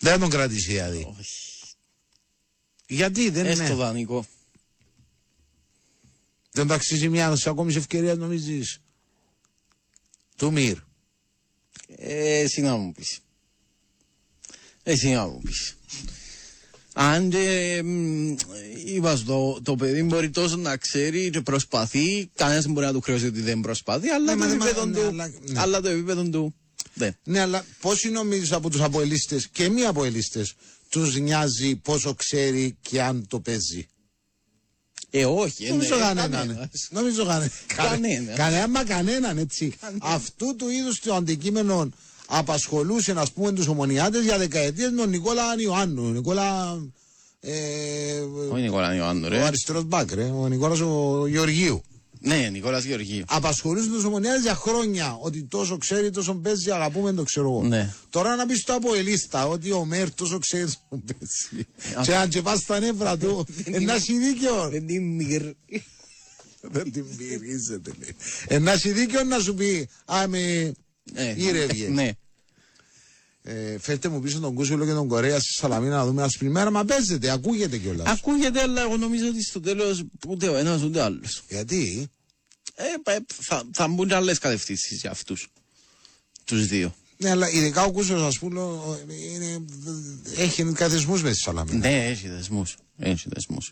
Δεν θα τον κρατήσει δηλαδή. Όχι. Γιατί δεν είναι. Έστω δανεικό. Δεν τα αξίζει μια ακόμη ευκαιρία, νομίζεις? Του Μυρ. Εσύ να μου πεις. Αν και είπα το παιδί μπορεί τόσο να ξέρει και προσπαθεί, κανένας δεν μπορεί να του χρεώσει ότι δεν προσπαθεί, αλλά το επίπεδο του δεν. Ναι, αλλά πόσοι νομίζεις από τους αποελίστες και μη αποελίστες τους νοιάζει πόσο ξέρει και αν το παίζει? Όχι. Νομίζω κανέναν. Νομίζω κανέναν, έτσι. Αυτού του είδους το αντικείμενο απασχολούσε, ας πούμε, τους ομονιάτες για δεκαετίες με τον Νικόλα Ιωάννου. Όχι Νικόλα Ιωάννου, ρε. Ο αριστερός μπακ, ρε. Ο Νικόλας ο Γεωργίου. Ναι, Νικόλας Γεωργίου. Απασχολούσαν τους ομονιάτες για χρόνια. Ότι τόσο ξέρει, τόσο παίζει, αγαπούμε, το ξέρω εγώ. Ναι. Τώρα να πεις το αποελίστα, ότι ο Μέρ τόσο ξέρει, τόσο παίζει. Και αν και πας στα νεύρα του, να έχει δίκιο. Δεν την μυρ. Δεν την μυρίζεται, λέει. Να έχει δίκιο να σου πει, με ήρευγε. Ναι. Φέρτε μου πίσω τον Κούσουλο και τον Κορέα στη Σαλαμίνα να δούμε ασπριμέρα, μα παίζεται, ακούγεται κιόλας. Ακούγεται, αλλά εγώ νομίζω ότι στο τέλος ούτε ο ένας ούτε ο άλλος. Γιατί? Θα μπουν άλλες κατευθύνσεις για αυτούς τους δύο. Ναι, αλλά ειδικά ο Κούσουλος, ας πούμε, έχει καθισμούς με στη Σαλαμίνα. Ναι, έχει δεσμούς.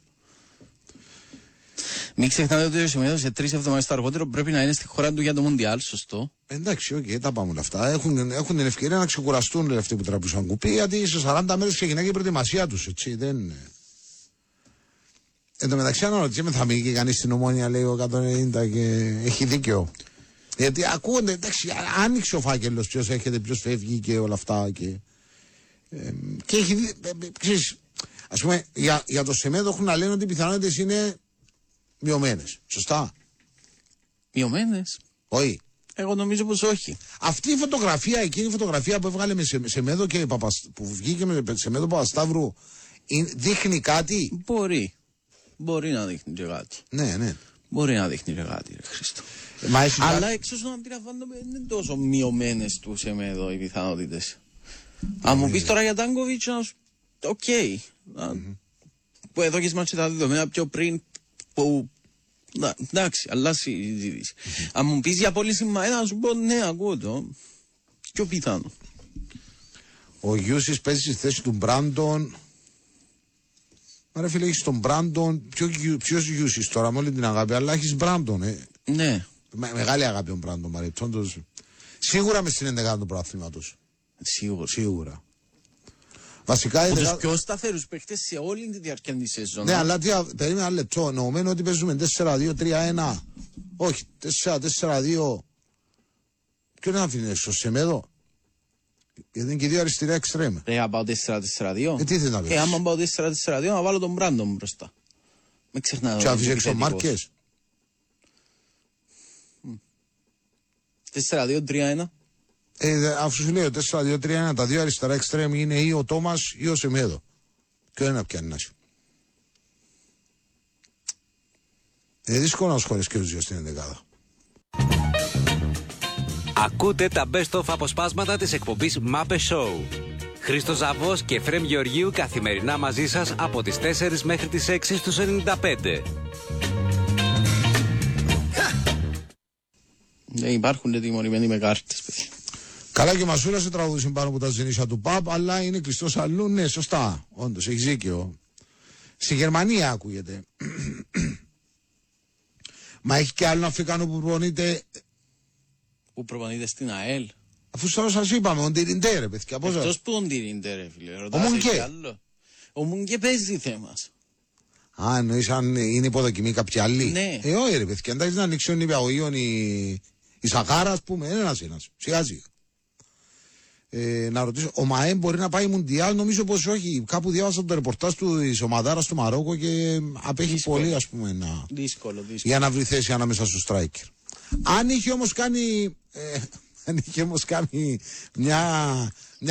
Μην ξεχνάτε ότι ο Σεμέδο σε 3 εβδομάδες το αργότερο πρέπει να είναι στη χώρα του για το Μουντιάλ, σωστό. Εντάξει, τα πάμε όλα αυτά. Έχουν την ευκαιρία να ξεκουραστούν αυτοί που τραβούσαν κουπί, γιατί σε 40 μέρες ξεκινάει και η προετοιμασία τους, έτσι. Δεν... Εν τω μεταξύ, αναρωτιέμαι, θα μείνει και κανείς στην Ομόνια, λέει ο 190 και έχει δίκιο. Γιατί ακούγονται, εντάξει, άνοιξε ο φάκελος, ποιος έρχεται, ποιος φεύγει και όλα αυτά. Και έχει δει, ξέρεις, ας πούμε, για το Σεμέδο έχουν να λένε ότι οι πιθανότητες είναι μειωμένες. Σωστά. Μειωμένες. Όχι. Εγώ νομίζω πως όχι. Αυτή η φωτογραφία, εκείνη η φωτογραφία που έβγαλε με Σεμέδο και που βγήκε με Σεμέδο Παπασταύρου, δείχνει κάτι? Μπορεί να δείχνει και κάτι. Ναι. Μπορεί να δείχνει και κάτι, ρε Χρήστο. Αλλά εξ όσων αντιλαμβάνομαι είναι τόσο μειωμένες του Σεμέδο οι πιθανότητες. Αν μου πεις τώρα για Τάνκοβιτς, οκ. Που εδώ και μάτσε τα δεδομένα πιο πριν που... Εντάξει, αλλά συζήτηση. Αν μου πεις για πώληση Μαένα, να σου πω ναι, ακούω το. Πιο πιθανό. Ο Γιούσης παίζει στη θέση του Μπράντον. Άρα φίλε, έχεις τον Μπράντον. Ποιος Γιούσης τώρα, με όλη την αγάπη, αλλά έχεις Μπράντον. Ναι. Μεγάλη αγάπη ο Μπράντον, παρεπτόντως. Σίγουρα με στην 11 του πρωταθλήματος. Σίγουρα. Βασικά από τους πιο σταθερούς παίχτες σε όλη τη διάρκεια της σεζόν. Ναι, αλλά περίμενα ένα λεπτό. Εννοωμένο ότι παίζουμε 4-2-3-1. Όχι, 4-4-2. Ποιο να αφήνει στο Σεμέδο? Γιατί είναι και δύο αριστερά εξτρέμ. Αν πάω 4-4-2. Τι θες να πεις? Άμα πάω 4-4-2 να βάλω τον Μπράντον μπροστά. Μην ξεχνάω. Και αφήσεις έξω Μάρκες. 4-2-3-1. Αφού σου λέω 4-2-3-1, τα δύο αριστερά εξτρέμ είναι ή ο Τόμας ή ο Σεμέδο. Ποιο είναι να πιάνει να σου? Είναι δύσκολο να σχολείς και τους δύο στην 11. Ακούτε τα best of αποσπάσματα της εκπομπής Muppet Show. Χρήστος Ζαβός και Εφραίμ Γεωργίου καθημερινά μαζί σας από τις 4 μέχρι τις 6 στους 95. Υπάρχουν τιμωρημένοι με κάρτες, παιδιά. Καλά και ο Μασούρας σε τραγουδούσε πάνω από τα ζενίσια του ΠΑΠ, αλλά είναι κλειστός αλλού. Ναι, σωστά. Όντως, έχεις δίκιο. Στη Γερμανία ακούγεται. Μα έχει και άλλον Αφρικανό που προπονείται. Που προπονείται στην ΑΕΛ. Αφού τώρα σας είπαμε, ο Ντιριντέ, ρε παιδιά. Εκτός που ο Ντιριντέ, ρε φίλε. Ο Μουνκέ. Ο Μουνκέ παίζει θέμας. Α, εννοείς αν είναι υποδοκιμή κάποιοι άλλοι. Ναι. Όχι, ρε παιδιά. Εντάξει να ανοίξει ο νηπιαγωγείων η Σαχάρα, ας πούμε. Ένας. Σιγά σιγά. Να ρωτήσω, ο ΜΑΕ μπορεί να πάει Μουντιάλ? Νομίζω πως όχι. Κάπου διάβασα το ρεπορτάζ του της ομαδάρας του Μαρόκο και απέχει δύσκολο. Πολύ, ας πούμε, δύσκολο. Για να βρει θέση ανάμεσα στο striker. Αν είχε όμως κάνει μια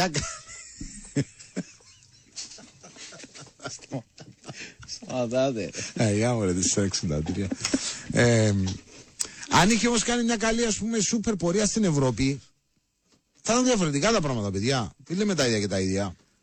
Σταματάτε, ρε. Για μου ρε, 463. Αν είχε όμως κάνει μια καλή, ας πούμε, σούπερ πορεία στην Ευρώπη, θα ήταν διαφορετικά τα πράγματα, παιδιά. Τι λέμε τα ίδια και τα ίδια.